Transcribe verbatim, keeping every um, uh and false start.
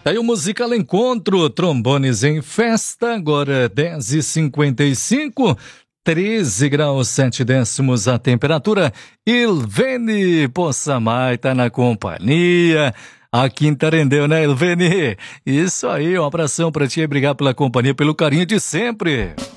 Tá aí o Musical Encontro, trombones em festa, agora dez e cinquenta e cinco, treze graus sete décimos a temperatura. Ilvene Poçamai tá na companhia. A quinta rendeu, né, Ilvene? Isso aí, um abração pra ti e obrigado pela companhia, pelo carinho de sempre.